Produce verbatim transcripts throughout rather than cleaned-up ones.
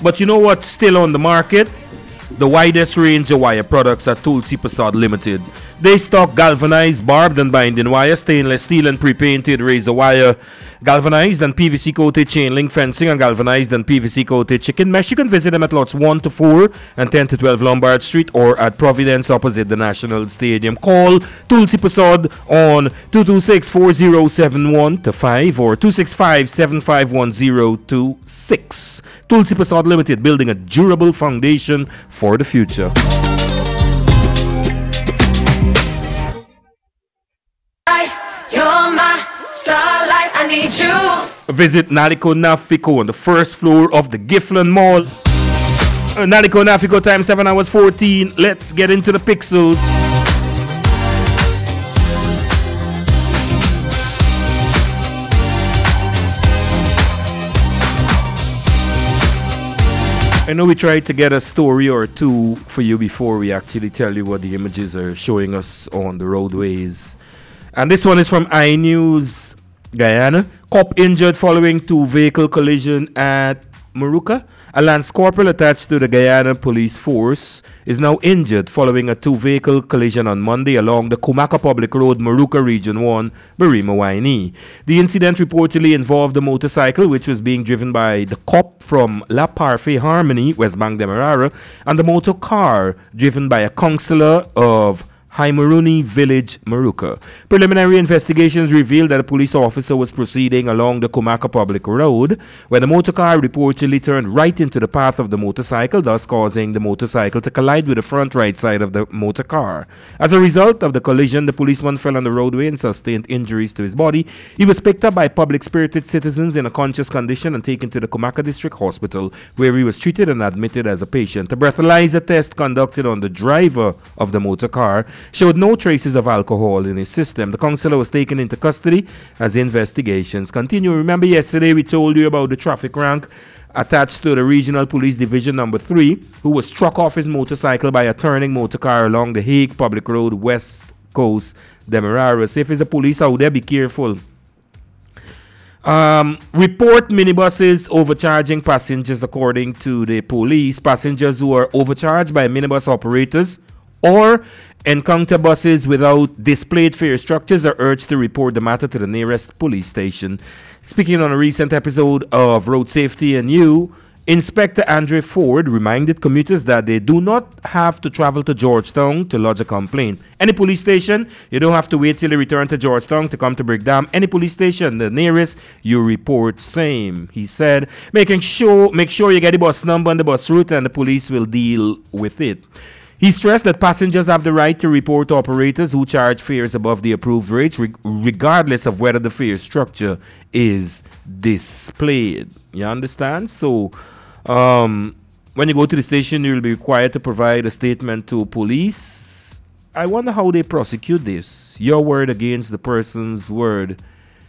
But you know what's still on the market? The widest range of wire products at Tulsi Prasad Limited. They stock galvanized, barbed and binding wire, stainless steel and pre-painted razor wire, galvanized and P V C coated chain link fencing, and galvanized and P V C coated chicken mesh. You can visit them at lots one to four and ten to twelve Lombard Street, or at Providence opposite the National Stadium. Call Tulsi Prasad on two two six, four zero seven one to five or two six five, seven five one zero two six. Tulsi Prasad Limited, building a durable foundation for the future. You're my starlight, I need you. Visit Naliko Nafiko on the first floor of the Gifflin Mall. Uh, Naliko Nafiko, time seven hours fourteen. Let's get into the pixels. I know we tried to get a story or two for you before we actually tell you what the images are showing us on the roadways. And this one is from iNews Guyana. Cop injured following two vehicle collision at Maruka. A Lance Corporal attached to the Guyana Police Force is now injured following a two vehicle collision on Monday along the Kumaka Public Road, Maruka Region one, Barima Waini. The incident reportedly involved a motorcycle which was being driven by the cop from La Parfait Harmony, West Bank Demerara, and the motor car driven by a councillor of Haimaruni Village, Maruka. Preliminary investigations revealed that a police officer was proceeding along the Kumaka Public Road when the motor car reportedly turned right into the path of the motorcycle, thus causing the motorcycle to collide with the front right side of the motor car. As a result of the collision, the policeman fell on the roadway and sustained injuries to his body. He was picked up by public-spirited citizens in a conscious condition and taken to the Kumaka District Hospital, where he was treated and admitted as a patient. A breathalyzer test conducted on the driver of the motor car showed no traces of alcohol in his system. The councillor was taken into custody as investigations continue. Remember yesterday we told you about the traffic rank attached to the Regional Police Division number three, who was struck off his motorcycle by a turning motor car along the Hague Public Road, West Coast, Demerara. So if it's a police out there, be careful. Um, report minibuses overcharging passengers. According to the police, passengers who are overcharged by minibus operators or encounter buses without displayed fare structures are urged to report the matter to the nearest police station. Speaking on a recent episode of Road Safety and You, Inspector Andre Ford reminded commuters that they do not have to travel to Georgetown to lodge a complaint. Any police station, you don't have to wait till you return to Georgetown to come to Brickdam. Any police station, the nearest, you report same. He said, making sure, make sure you get the bus number and the bus route, and the police will deal with it. He stressed that passengers have the right to report operators who charge fares above the approved rates, re- regardless of whether the fare structure is displayed. You understand? So, um, when you go to the station, you'll be required to provide a statement to police. I wonder how they prosecute this. Your word against the person's word.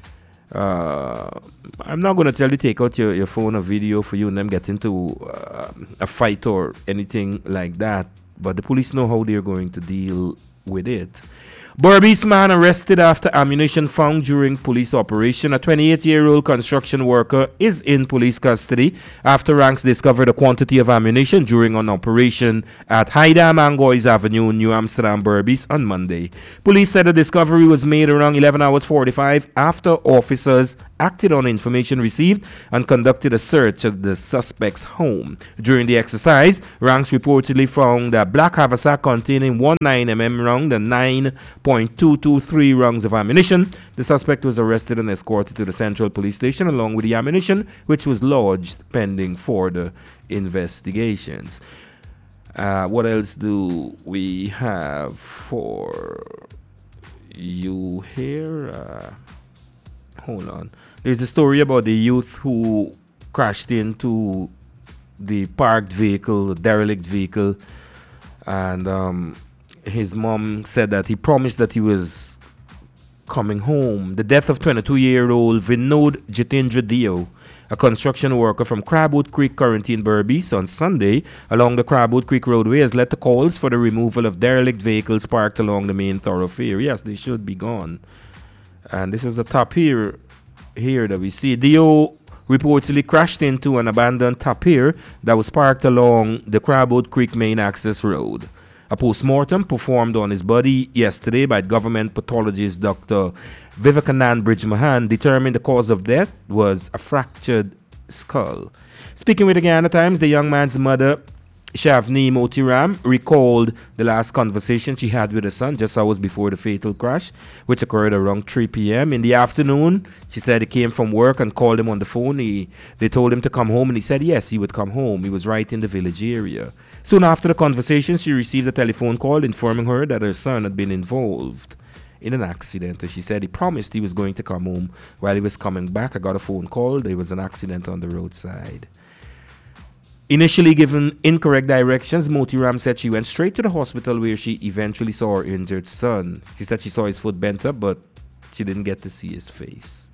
Uh, I'm not going to tell you take out your, your phone or video for you and them get into uh, a fight or anything like that. But the police know how they're going to deal with it. Berbice man arrested after ammunition found during police operation. A twenty-eight-year-old construction worker is in police custody after ranks discovered a quantity of ammunition during an operation at Haida Mangoys Avenue, New Amsterdam, Berbice on Monday. Police said the discovery was made around eleven hours forty-five after officers acted on information received and conducted a search at the suspect's home. During the exercise, ranks reportedly found a black haversack containing one nine millimeter round and nine point two two three rounds of ammunition. The suspect was arrested and escorted to the Central Police Station along with the ammunition, which was lodged pending further investigations. Uh, what else do we have for you here? Uh, hold on. There's a story about the youth who crashed into the parked vehicle, the derelict vehicle, and um, his mom said that he promised that he was coming home. The death of twenty-two-year-old Vinod Jitendra Dio, a construction worker from Crabwood Creek, currently in Berbice, on Sunday along the Crabwood Creek roadway has led to calls for the removal of derelict vehicles parked along the main thoroughfare. Yes, they should be gone. And this is the top here, here that we see. Dio reportedly crashed into an abandoned tapir that was parked along the Crabwood Creek main access road. A post-mortem performed on his body yesterday by government pathologist Doctor Vivekanand Brijmahan determined the cause of death was a fractured skull. Speaking with the Guyana Times, the young man's mother, Shavni Motiram, recalled the last conversation she had with her son just hours before the fatal crash, which occurred around three p.m. In the afternoon, she said he came from work and called him on the phone. He, they told him to come home, and he said yes, he would come home. He was right in the village area. Soon after the conversation, she received a telephone call informing her that her son had been involved in an accident. She said he promised he was going to come home. While he was coming back, I got a phone call. There was an accident on the roadside. Initially given incorrect directions, Motiram said she went straight to the hospital where she eventually saw her injured son. She said she saw his foot bent up, but she didn't get to see his face.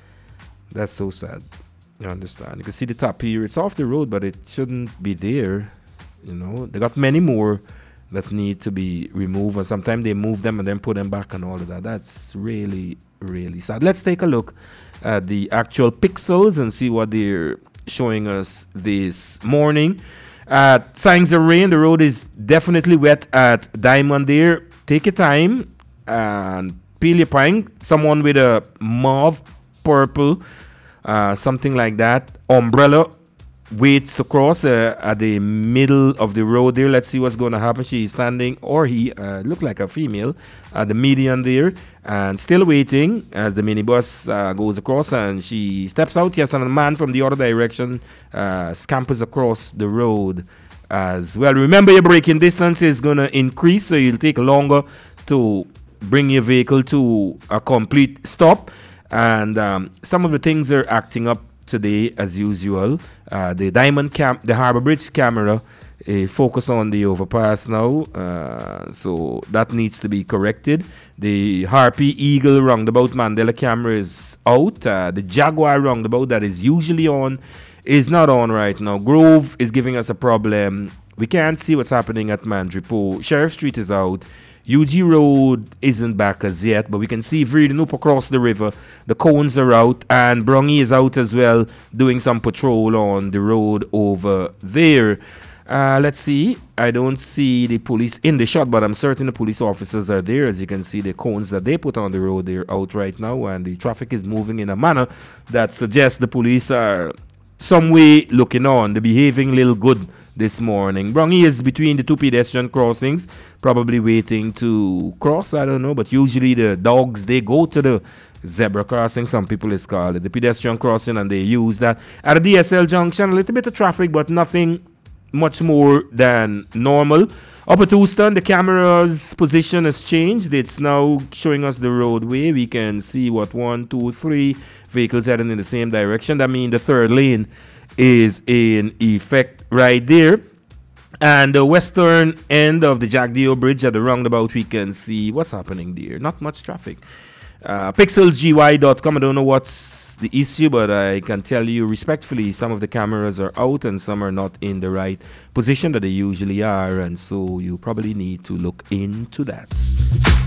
That's so sad. You understand? You can see the tapir. It's off the road, but it shouldn't be there. You know, they got many more that need to be removed, and sometimes they move them and then put them back and all of that. That's really, really sad. Let's take a look at the actual pixels and see what they're showing us this morning. Uh, signs of rain. The road is definitely wet at Diamond there. Take your time and peel your pine. Someone with a mauve, purple, uh, something like that, umbrella waits to cross uh, at the middle of the road there. Let's see what's going to happen. She's standing, or he, uh, look like a female, at the median there, and still waiting as the minibus uh, goes across, and she steps out. Yes, and a man from the other direction uh, scampers across the road as well. Remember, your braking distance is going to increase, so you'll take longer to bring your vehicle to a complete stop. And um, some of the things are acting up today as usual. Uh, the Diamond Cam, the Harbour Bridge camera, uh, focus on the overpass now, uh, so that needs to be corrected. The Harpy Eagle roundabout Mandela camera is out. Uh, the Jaguar roundabout that is usually on is not on right now. Grove is giving us a problem. We can't see what's happening at Mandripo. Sheriff Street is out. U G Road isn't back as yet, but we can see Vreeden up across the river. The cones are out, and Brongy is out as well, doing some patrol on the road over there. Uh, let's see. I don't see the police in the shot, but I'm certain the police officers are there. As you can see, the cones that they put on the road, they're out right now, and the traffic is moving in a manner that suggests the police are some way looking on. They're behaving a little good this morning. Brongy is between the two pedestrian crossings, probably waiting to cross, I don't know, but usually the dogs, they go to the zebra crossing, some people is called it, the pedestrian crossing, and they use that. At the D S L junction, a little bit of traffic, but nothing much more than normal. Up at Houston, the camera's position has changed. It's now showing us the roadway. We can see what one, two, three vehicles heading in the same direction. That means the third lane is in effect right there. And the western end of the Jack Dio Bridge at the roundabout, we can see what's happening there. Not much traffic. Uh, pixels G Y dot com, I don't know what's the issue, but I can tell you respectfully, some of the cameras are out and some are not in the right position that they usually are, and so you probably need to look into that.